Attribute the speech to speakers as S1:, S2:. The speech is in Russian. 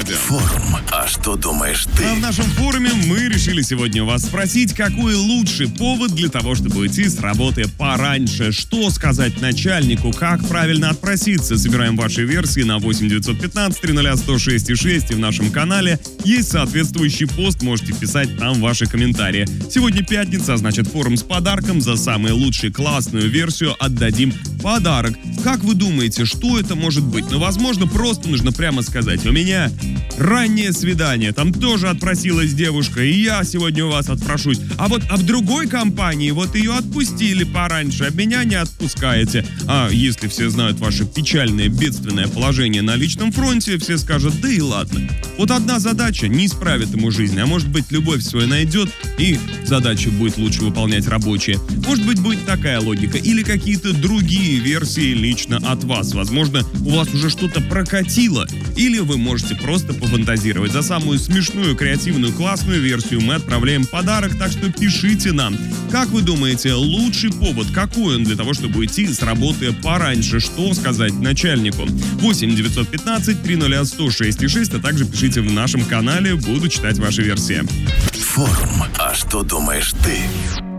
S1: радио.
S2: Форум «А что думаешь ты?».
S1: А в нашем форуме мы решили сегодня у вас спросить, какой лучший повод для того, чтобы уйти с работы пораньше. Что сказать начальнику, как правильно отпроситься. Собираем ваши версии на 8 915 300 106 6, и в нашем канале есть соответствующий пост, можете писать там ваши комментарии. Сегодня пятница, значит форум с подарком. За самую лучшую классную версию отдадим подарок. Как вы думаете, что это может быть? Ну, возможно, просто нужно прямо сказать: у меня раннее свидание, там тоже отпросилась девушка, и я сегодня у вас отпрошусь. А в другой компании вот ее отпустили пораньше, а меня не отпускаете. А если все знают ваше печальное, бедственное положение на личном фронте, все скажут: да и ладно. Вот одна задача не исправит ему жизнь, а может быть, любовь свою найдет, и задачу будет лучше выполнять рабочие. Может быть, будет такая логика, или какие-то другие версии лично от вас. Возможно, у вас уже что-то прокатило, или вы можете просто пофантазировать. За самую смешную, креативную, классную версию мы отправляем подарок, так что пишите нам. Как вы думаете, лучший повод, какой он для того, чтобы уйти с работы пораньше? Что сказать начальнику? 8 915 300 106 6, а также пишите в нашем канале, буду читать ваши версии.
S2: Форум «А что думаешь ты?».